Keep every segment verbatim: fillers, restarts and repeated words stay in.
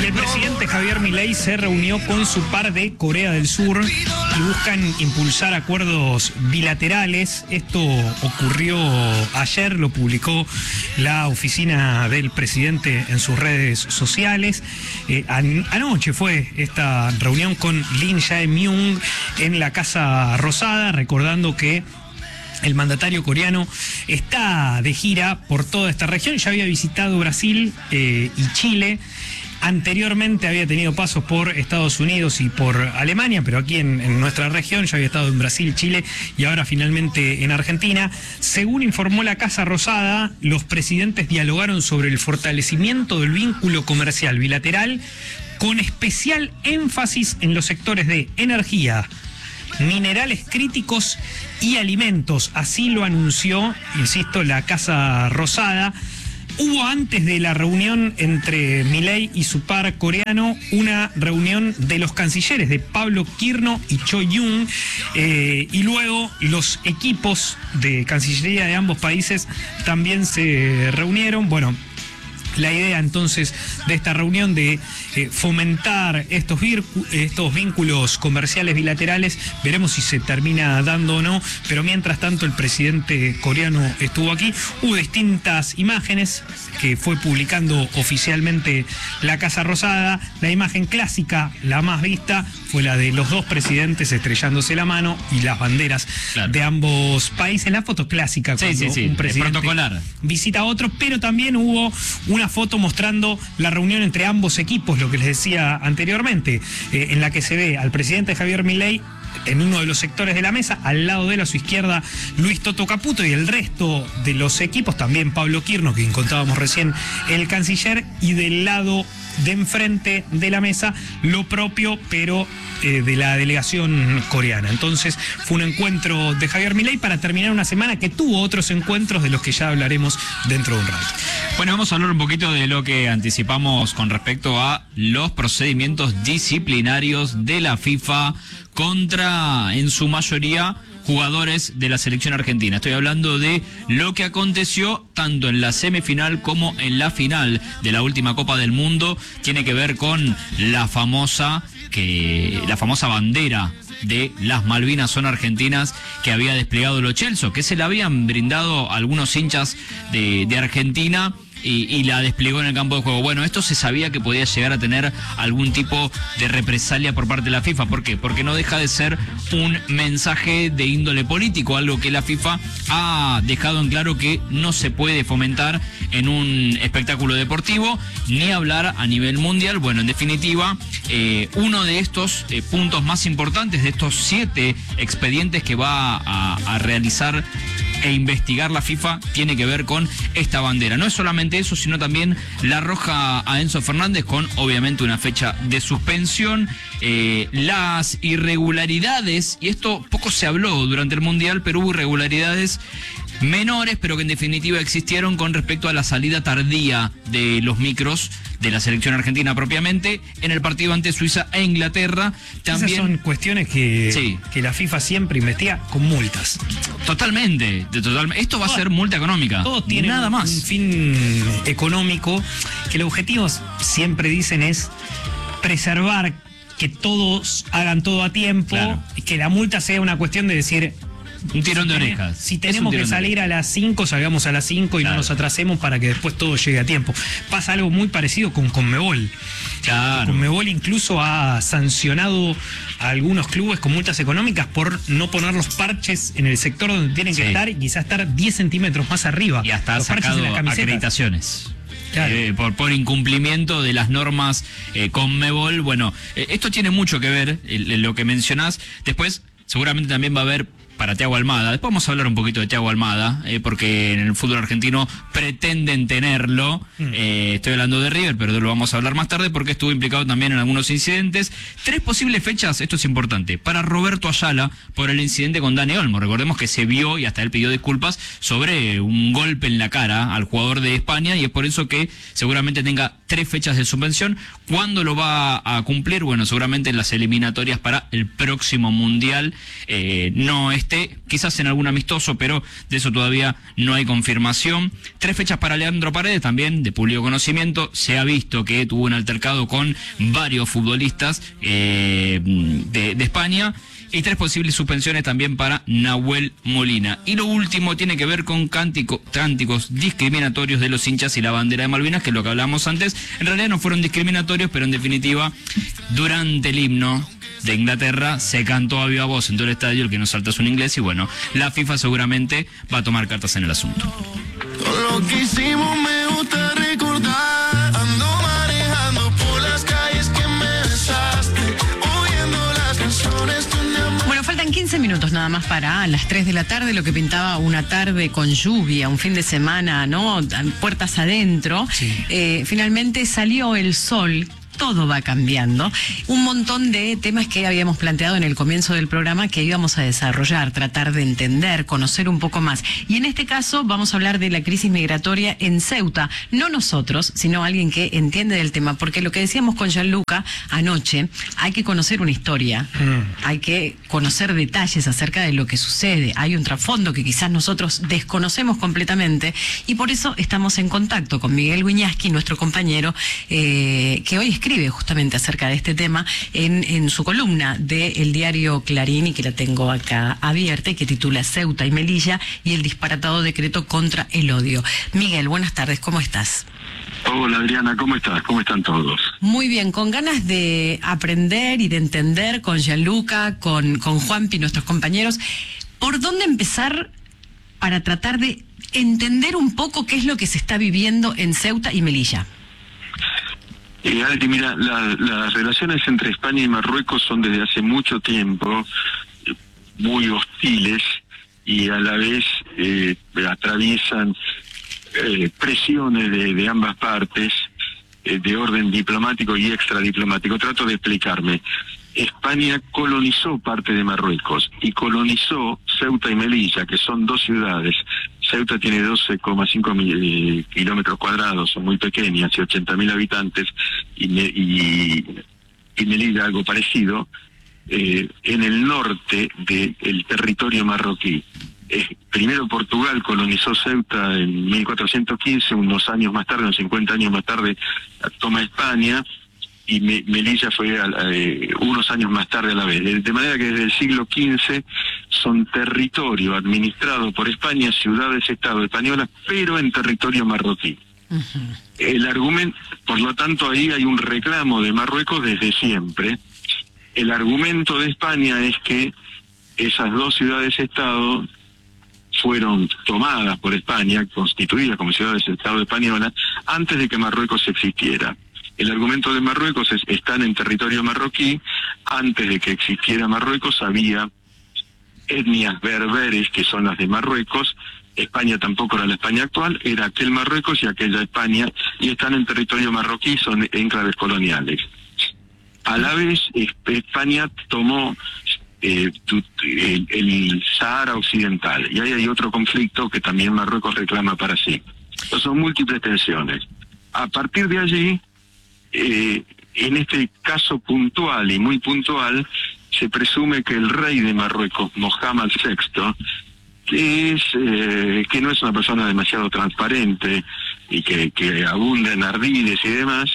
Y el presidente Javier Milei se reunió con su par de Corea del Sur y buscan impulsar acuerdos bilaterales. Esto ocurrió ayer, lo publicó la oficina del presidente en sus redes sociales. Eh, an- anoche fue esta reunión con Lee Jae-myung en la Casa Rosada, recordando que el mandatario coreano está de gira por toda esta región. Ya había visitado Brasil eh, y Chile. Anteriormente había tenido pasos por Estados Unidos y por Alemania, pero aquí en, en nuestra región ya había estado en Brasil, Chile y ahora finalmente en Argentina. Según informó la Casa Rosada, los presidentes dialogaron sobre el fortalecimiento del vínculo comercial bilateral, con especial énfasis en los sectores de energía, minerales críticos y alimentos. Así lo anunció, insisto, la Casa Rosada. Hubo antes de la reunión entre Milei y su par coreano una reunión de los cancilleres de Pablo Quirno y Cho Young, eh, y luego los equipos de Cancillería de ambos países también se reunieron. Bueno, la idea entonces de esta reunión de eh, fomentar estos, estos vínculos comerciales bilaterales, veremos si se termina dando o no, pero mientras tanto el presidente coreano estuvo aquí. Hubo distintas imágenes que fue publicando oficialmente la Casa Rosada. La imagen clásica, la más vista, fue la de los dos presidentes estrellándose la mano y las banderas, claro, de ambos países. La foto clásica, sí, cuando sí, sí, un presidente protocolar visita a otro, pero también hubo una foto mostrando la reunión entre ambos equipos, lo que les decía anteriormente, eh, en la que se ve al presidente Javier Milei en uno de los sectores de la mesa, al lado de él a su izquierda Luis Toto Caputo y el resto de los equipos, también Pablo Quirno, que contábamos recién, el canciller, y del lado de enfrente de la mesa lo propio, pero eh, de la delegación coreana. Entonces fue un encuentro de Javier Milei para terminar una semana que tuvo otros encuentros de los que ya hablaremos dentro de un rato. Bueno, vamos a hablar un poquito de lo que anticipamos con respecto a los procedimientos disciplinarios de la FIFA contra, en su mayoría, jugadores de la selección argentina. Estoy hablando de lo que aconteció tanto en la semifinal como en la final de la última Copa del Mundo. Tiene que ver con la famosa, que, la famosa bandera de las Malvinas son argentinas que había desplegado Lo Celso, que se la habían brindado a algunos hinchas de, de Argentina. Y, y la desplegó en el campo de juego. Bueno, esto se sabía que podía llegar a tener algún tipo de represalia por parte de la FIFA. ¿Por qué? Porque no deja de ser un mensaje de índole político, algo que la FIFA ha dejado en claro que no se puede fomentar en un espectáculo deportivo, ni hablar a nivel mundial. Bueno, en definitiva, eh, uno de estos eh, puntos más importantes, de estos siete expedientes que va a, a realizar e investigar la FIFA, tiene que ver con esta bandera. No es solamente eso, sino también la roja a Enzo Fernández, con obviamente una fecha de suspensión, eh, las irregularidades, y esto poco se habló durante el Mundial, pero hubo irregularidades menores, pero que en definitiva existieron con respecto a la salida tardía de los micros de la selección argentina propiamente en el partido ante Suiza e Inglaterra. También esas son cuestiones que, sí, que la FIFA siempre investiga con multas. Totalmente, de total, esto va todo, a ser multa económica. Todo tiene nada más. un fin económico, que el objetivo siempre dicen es preservar que todos hagan todo a tiempo, claro, y que la multa sea una cuestión de decir, un tirón si de tenés, orejas. Si tenemos que salir a las cinco, salgamos a las cinco y claro, no nos atrasemos para que después todo llegue a tiempo. Pasa algo muy parecido con Conmebol. Claro. Conmebol incluso ha sancionado a algunos clubes con multas económicas por no poner los parches en el sector donde tienen que sí, estar, y quizás estar diez centímetros más arriba. Y hasta los sacado acreditaciones. Claro. Eh, por, por incumplimiento de las normas eh, Conmebol. Bueno, eh, esto tiene mucho que ver, eh, lo que mencionás. Después, seguramente también va a haber para Thiago Almada. Después vamos a hablar un poquito de Thiago Almada, eh, porque en el fútbol argentino pretenden tenerlo. Mm. Eh, estoy hablando de River, pero lo vamos a hablar más tarde porque estuvo implicado también en algunos incidentes. Tres posibles fechas, esto es importante, para Roberto Ayala por el incidente con Dani Olmo. Recordemos que se vio, y hasta él pidió disculpas, sobre un golpe en la cara al jugador de España, y es por eso que seguramente tenga tres tres fechas de suspensión. ¿Cuándo lo va a cumplir? Bueno, seguramente en las eliminatorias para el próximo Mundial. Eh, no esté, quizás en algún amistoso, pero de eso todavía no hay confirmación. Tres fechas para Leandro Paredes, también de público conocimiento. Se ha visto que tuvo un altercado con varios futbolistas eh, de, de España. Y tres posibles suspensiones también para Nahuel Molina. Y lo último tiene que ver con cántico, cánticos discriminatorios de los hinchas y la bandera de Malvinas, que es lo que hablábamos antes. En realidad no fueron discriminatorios, pero en definitiva, durante el himno de Inglaterra se cantó a viva voz en todo el estadio, el que no salta es un inglés, y bueno, la FIFA seguramente va a tomar cartas en el asunto. Todo lo que hicimos me gusta recordar. Ando manejando por las calles que me besaste, oyendo las canciones. Bueno, faltan quince minutos nada más para las tres de la tarde, lo que pintaba una tarde con lluvia, un fin de semana, ¿no? Puertas adentro. Sí. Eh, finalmente salió el sol. Todo va cambiando. Un montón de temas que habíamos planteado en el comienzo del programa que íbamos a desarrollar, tratar de entender, conocer un poco más. Y en este caso vamos a hablar de la crisis migratoria en Ceuta. No nosotros, sino alguien que entiende del tema. Porque lo que decíamos con Gianluca anoche, hay que conocer una historia, mm. hay que conocer detalles acerca de lo que sucede. Hay un trasfondo que quizás nosotros desconocemos completamente y por eso estamos en contacto con Miguel Wiñaski, nuestro compañero, eh, que hoy es escribe justamente acerca de este tema en, en su columna del diario Clarín, y que la tengo acá abierta, y que titula Ceuta y Melilla y el disparatado decreto contra el odio. Miguel, buenas tardes, ¿cómo estás? Hola Adriana, ¿cómo estás? ¿Cómo están todos? Muy bien, con ganas de aprender y de entender con Gianluca, con, con Juanpi, nuestros compañeros, ¿por dónde empezar para tratar de entender un poco qué es lo que se está viviendo en Ceuta y Melilla? Eh, Adri, mira, la, las relaciones entre España y Marruecos son desde hace mucho tiempo eh, muy hostiles y a la vez eh, atraviesan eh, presiones de, de ambas partes eh, de orden diplomático y extradiplomático. Trato de explicarme. España colonizó parte de Marruecos y colonizó Ceuta y Melilla, que son dos ciudades. Ceuta tiene doce coma cinco eh, kilómetros cuadrados, son muy pequeñas, y ochenta mil habitantes, y, y, y Melilla algo parecido, eh, en el norte del territorio marroquí. Eh, primero Portugal colonizó Ceuta en mil cuatrocientos quince, unos años más tarde, unos cincuenta años más tarde, toma España, y Me Melilla fue a, eh, unos años más tarde a la vez. De, de manera que desde el siglo quince son territorio administrado por España, ciudades-estado españolas, pero en territorio marroquí. Uh-huh. El argumento, por lo tanto, ahí hay un reclamo de Marruecos desde siempre. El argumento de España es que esas dos ciudades-estado fueron tomadas por España, constituidas como ciudades-estado españolas, antes de que Marruecos existiera. El argumento de Marruecos es: están en territorio marroquí. Antes de que existiera Marruecos había etnias berberes, que son las de Marruecos. España tampoco era la España actual, era aquel Marruecos y aquella España, y están en territorio marroquí, son enclaves coloniales. A la vez, España tomó eh, el, el Sahara Occidental, y ahí hay otro conflicto que también Marruecos reclama para sí. Entonces, son múltiples tensiones. A partir de allí, Eh, en este caso puntual y muy puntual, se presume que el rey de Marruecos, Mohamed sexto, que es eh, que no es una persona demasiado transparente y que, que abunda en ardides y demás,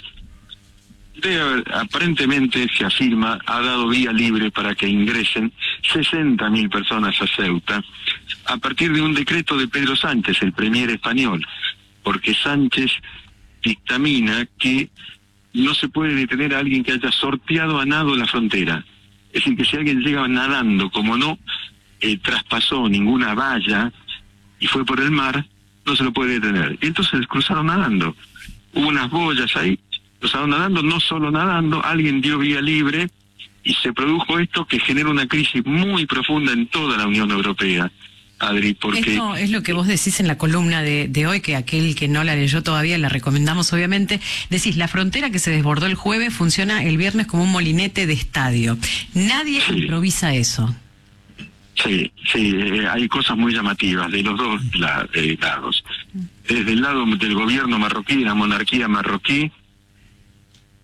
de, aparentemente se afirma, ha dado vía libre para que ingresen sesenta mil personas a Ceuta, a partir de un decreto de Pedro Sánchez, el premier español, porque Sánchez dictamina que no se puede detener a alguien que haya sorteado a nado la frontera. Es decir, que si alguien llega nadando, como no eh, traspasó ninguna valla y fue por el mar, no se lo puede detener. Y entonces cruzaron nadando. Hubo unas boyas ahí, cruzaron nadando, no solo nadando, alguien dio vía libre y se produjo esto que genera una crisis muy profunda en toda la Unión Europea. Adri, porque... Esto es lo que vos decís en la columna de, de hoy, que aquel que no la leyó todavía la recomendamos obviamente. Decís, la frontera que se desbordó el jueves funciona el viernes como un molinete de estadio. Nadie sí. improvisa eso. Sí, sí, eh, hay cosas muy llamativas de los dos la, eh, lados. Desde el lado del gobierno marroquí, de la monarquía marroquí,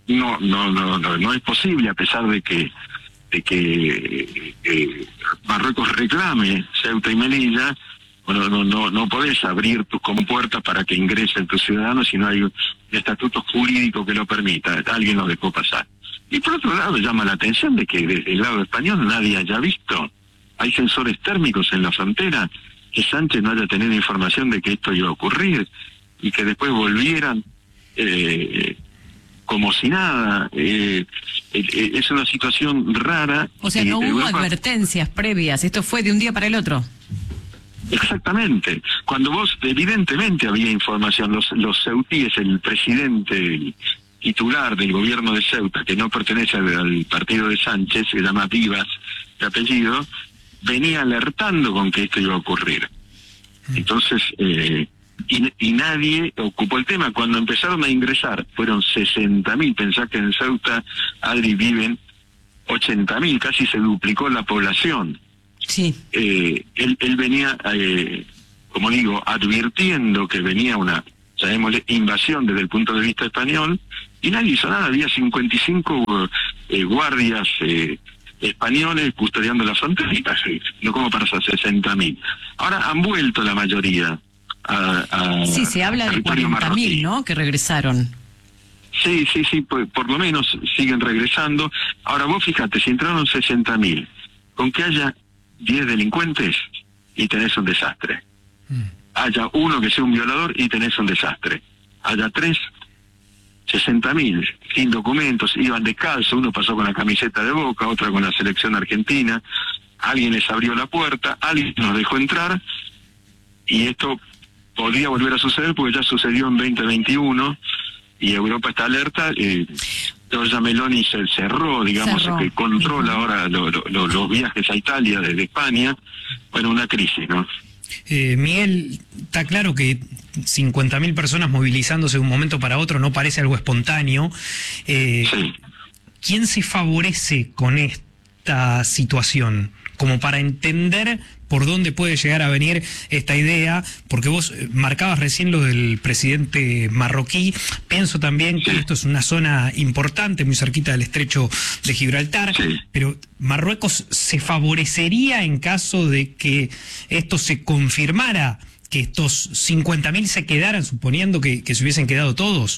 no, no, no, no, no es posible, a pesar de que de que eh, Marruecos reclame Ceuta y Melilla. Bueno, no, no, no podés abrir tus compuertas para que ingresen tus ciudadanos si no hay un estatuto jurídico que lo permita. Alguien lo dejó pasar. Y por otro lado, llama la atención de que desde el lado español nadie haya visto. Hay sensores térmicos en la frontera, que Sánchez no haya tenido información de que esto iba a ocurrir y que después volvieran eh, como si nada. Eh, eh, es una situación rara. O sea, no hubo Europa... advertencias previas, esto fue de un día para el otro. Exactamente. Cuando vos, evidentemente había información, los, los ceutíes, el presidente el titular del gobierno de Ceuta, que no pertenece al, al partido de Sánchez, se llama Vivas de apellido, venía alertando con que esto iba a ocurrir. Entonces, eh, y, y nadie ocupó el tema. Cuando empezaron a ingresar, fueron sesenta mil, pensá que en Ceuta, Adri, viven ochenta mil, casi se duplicó la población. Sí. Eh, él, él venía, eh, como digo, advirtiendo que venía una, llamémosle, invasión desde el punto de vista español, y nadie hizo nada. Había cincuenta y cinco eh, guardias eh, españoles custodiando la frontera, no como para esas sesenta mil. Ahora han vuelto la mayoría a, a Sí, se habla de cuarenta mil, ¿no?, que regresaron. Sí, sí, sí, por, por lo menos siguen regresando. Ahora vos fíjate, si entraron sesenta mil, con que haya diez delincuentes y tenés un desastre. Mm. Haya uno que sea un violador y tenés un desastre. Haya tres, sesenta mil, sin documentos, iban descalzos, uno pasó con la camiseta de Boca, otra con la selección argentina, alguien les abrió la puerta, alguien nos dejó entrar, y esto podría volver a suceder porque ya sucedió en veinte veintiuno y Europa está alerta. eh, Giorgia Meloni se cerró, digamos, cerró. Que controla ahora lo, lo, lo, los viajes a Italia desde España. Bueno, una crisis, ¿no? Eh, Miguel, está claro que cincuenta mil personas movilizándose de un momento para otro no parece algo espontáneo. Eh, sí. ¿Quién se favorece con esta situación? Como para entender por dónde puede llegar a venir esta idea, porque vos marcabas recién lo del presidente marroquí. Pienso también que esto es una zona importante, muy cerquita del estrecho de Gibraltar, sí. Pero ¿Marruecos se favorecería en caso de que esto se confirmara, que estos cincuenta mil se quedaran, suponiendo que, que se hubiesen quedado todos?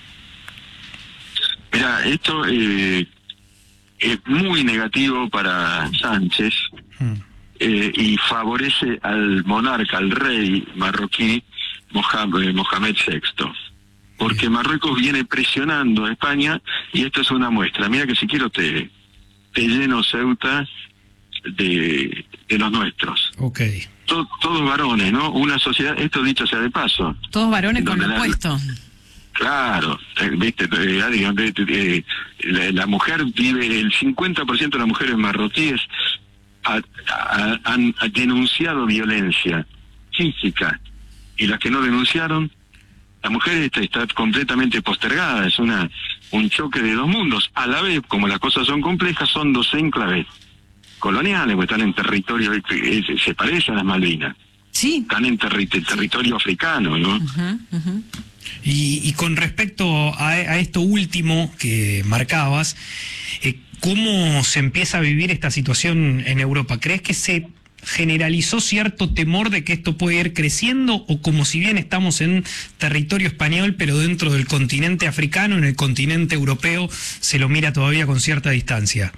Mira, esto eh, es muy negativo para Sánchez. Hmm. Eh, y favorece al monarca, al rey marroquí Mohamed, Mohamed sexto, porque Marruecos viene presionando a España, y esto es una muestra. Mira que si quiero te, te lleno Ceuta de, de los nuestros. Okay. Todo, todos varones, ¿no? Una sociedad, esto dicho sea de paso. Todos varones con lo puesto. Claro, viste, eh, eh, eh, la, la mujer vive, el cincuenta por ciento de las mujeres marroquíes Ha, ha, han ha denunciado violencia física, y las que no denunciaron, la mujer está, está completamente postergada. Es una un choque de dos mundos. A la vez, como las cosas son complejas, son dos enclaves coloniales, porque están en territorio, se parece a las Malvinas. Sí. Están en terri territorio africano, ¿no? Uh-huh, uh-huh. Y, y con respecto a, a esto último que marcabas, eh, ¿cómo se empieza a vivir esta situación en Europa? ¿Crees que se generalizó cierto temor de que esto puede ir creciendo, o como si bien estamos en territorio español, pero dentro del continente africano, en el continente europeo, se lo mira todavía con cierta distancia?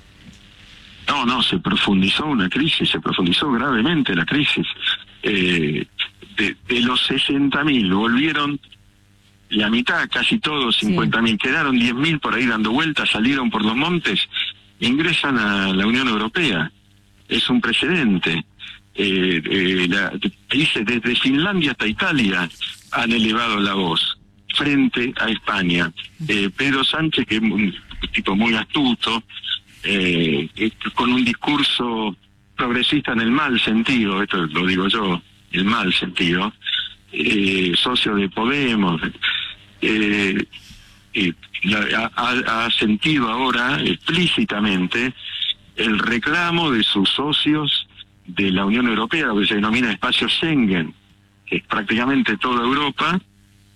No, no, se profundizó una crisis, se profundizó gravemente la crisis. Eh, de, de los sesenta mil volvieron la mitad, casi todos, cincuenta mil, sí. Quedaron diez mil por ahí dando vueltas, salieron por los montes, ingresan a la Unión Europea. Es un precedente. Eh, eh, la, países desde Finlandia hasta Italia han elevado la voz frente a España. Eh, Pedro Sánchez, que es un tipo muy astuto, eh, con un discurso progresista en el mal sentido, esto lo digo yo, el mal sentido, eh, socio de Podemos, eh, eh, ha, ha sentido ahora explícitamente el reclamo de sus socios de la Unión Europea, lo que se denomina espacio Schengen, que es prácticamente toda Europa,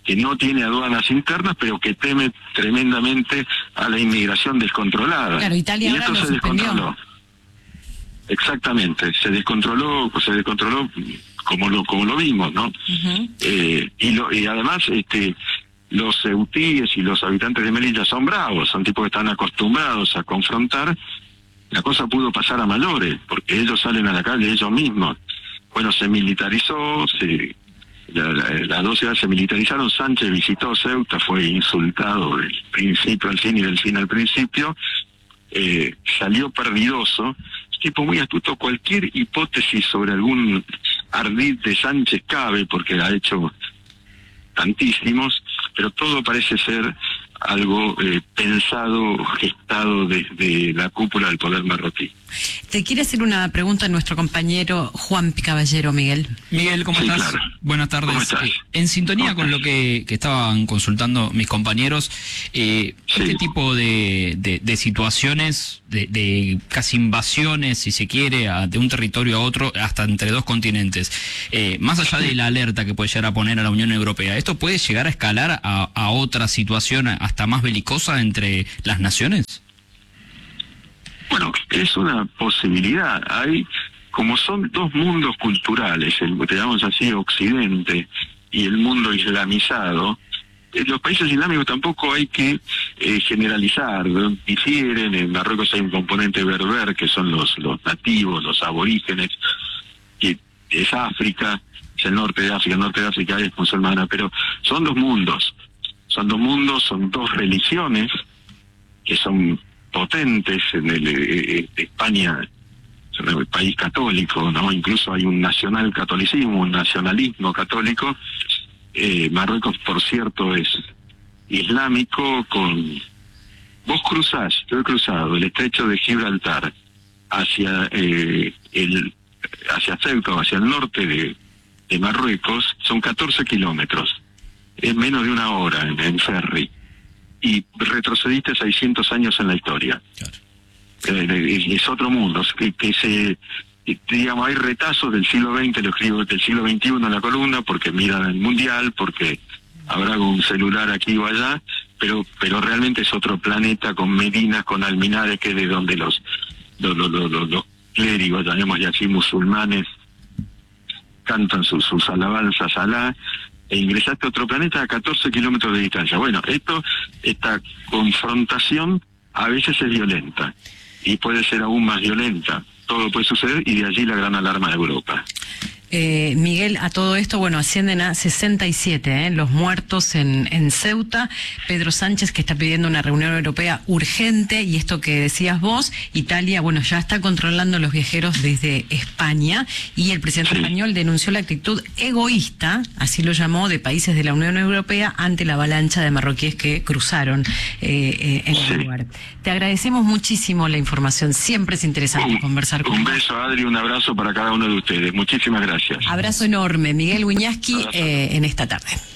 que no tiene aduanas internas, pero que teme tremendamente a la inmigración descontrolada. Claro, Italia y ahora esto lo se suspendió. descontroló. Exactamente, se descontroló, se descontroló como lo como lo vimos, ¿no? Uh-huh. eh, y, lo, y además, este, los ceutíes y los habitantes de Melilla son bravos, son tipos que están acostumbrados a confrontar. La cosa pudo pasar a mayores, porque ellos salen a la calle ellos mismos. Bueno, se militarizó, se, la, la, las dos ciudades se militarizaron. Sánchez visitó Ceuta, fue insultado del principio al fin y del fin al principio. Eh, salió perdidoso, tipo muy astuto. Cualquier hipótesis sobre algún ardid de Sánchez cabe, porque ha hecho tantísimos, pero todo parece ser algo eh, pensado, gestado desde la cúpula del poder marroquí. Te quiere hacer una pregunta nuestro compañero Juan Caballero, Miguel. Miguel, ¿cómo Sí, estás? claro. Buenas tardes. ¿Cómo estás? Eh, En sintonía ¿Cómo con lo estás? que, que estaban consultando mis compañeros, eh, Sí. este tipo de, de, de situaciones, de, de casi invasiones, si se quiere, a- de un territorio a otro, hasta entre dos continentes, eh, más allá de la alerta que puede llegar a poner a la Unión Europea, ¿esto puede llegar a escalar a, a otra situación hasta más belicosa entre las naciones? Bueno, es una posibilidad. Hay, como son dos mundos culturales, el, digamos así, Occidente y el mundo islamizado, eh, los países islámicos tampoco hay que eh, generalizar, ¿no? Difieren. En Marruecos hay un componente berber, que son los, los nativos, los aborígenes, que es África, es el norte de África, el norte de África es musulmana, pero son dos mundos, son dos mundos, son dos religiones que son potentes. En el eh, España es un país católico, ¿no? Incluso hay un nacional catolicismo, un nacionalismo católico. Eh, Marruecos, por cierto, es islámico. Con vos cruzás, yo he cruzado el estrecho de Gibraltar hacia eh, el hacia Ceuta, hacia el norte de, de Marruecos, son catorce kilómetros, es menos de una hora en, en ferry, y retrocediste seiscientos años en la historia. Claro. Eh, es otro mundo, que, que se, digamos, hay retazos del siglo veinte, lo escribo del siglo veintiuno en la columna, porque miran el mundial, porque habrá un celular aquí o allá, pero pero realmente es otro planeta, con medinas, con alminares, que es de donde los los, los, los, los, los clérigos, llamémosle así, musulmanes, cantan sus, sus alabanzas a Alá. E ingresaste a otro planeta a catorce kilómetros de distancia. Bueno, esto, esta confrontación a veces es violenta, y puede ser aún más violenta. Todo puede suceder, y de allí la gran alarma de Europa. Eh, Miguel, a todo esto, bueno, ascienden a sesenta y siete ¿eh? los muertos en, en Ceuta. Pedro Sánchez, que está pidiendo una reunión europea urgente, y esto que decías vos, Italia, bueno, ya está controlando los viajeros desde España, y el presidente Sí. español denunció la actitud egoísta, así lo llamó, de países de la Unión Europea ante la avalancha de marroquíes que cruzaron eh, eh, en Sí. el lugar. Te agradecemos muchísimo la información, siempre es interesante Un, conversar con un vos. beso, Adri, un abrazo para cada uno de ustedes. Muchísimas gracias. Abrazo enorme, Miguel Wiñaski, Abrazo. eh, en esta tarde.